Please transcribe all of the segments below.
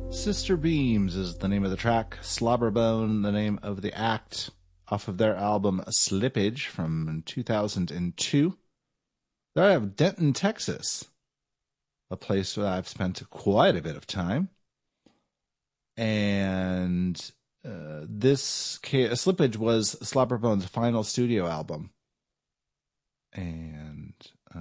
Sister Beams is the name of the track. Slobberbone, the name of the act, off of their album Slippage from 2002. They're out of Denton, Texas, a place where I've spent quite a bit of time. And Slippage was Slobberbone's final studio album. And,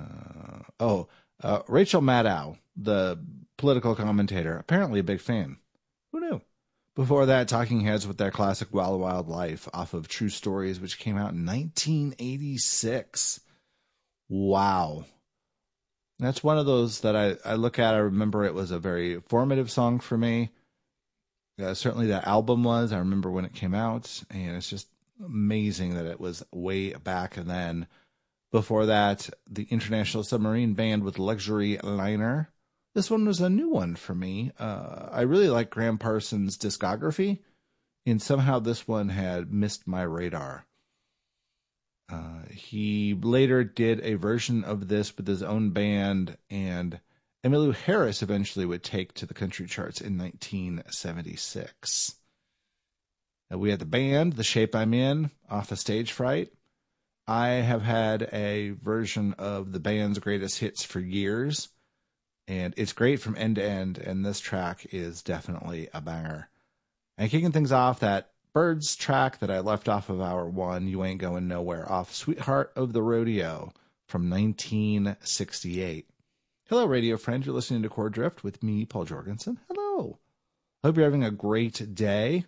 Rachel Maddow, the political commentator, apparently a big fan. Who knew? Before that, Talking Heads with their classic Wild Wild Life off of True Stories, which came out in 1986. Wow. That's one of those that I look at. I remember it was a very formative song for me. Certainly that album was. I remember when it came out, and it's just amazing that it was way back then. Before that, the International Submarine Band with Luxury Liner. This one was a new one for me. I really like Graham Parsons' discography, and somehow this one had missed my radar. He later did a version of this with his own band, and Emmylou Harris eventually would take to the country charts in 1976. We had the band, The Shape I'm In, off of Stage Fright. I have had a version of the band's greatest hits for years, and it's great from end to end, and this track is definitely a banger. And kicking things off, that Birds track that I left off of hour one, You Ain't Going Nowhere, off Sweetheart of the Rodeo from 1968. Hello, radio friends. You're listening to Chord Drift with me, Paul Jorgensen. Hello. Hope you're having a great day.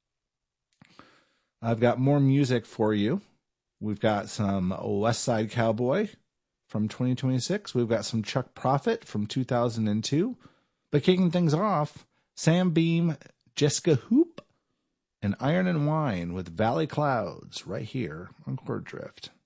I've got more music for you. We've got some West Side Cowboy from 2026. We've got some Chuck Prophet from 2002. But kicking things off, Sam Beam, Jessica Hoop, and Iron and Wine with Valley Clouds right here on Chord Drift.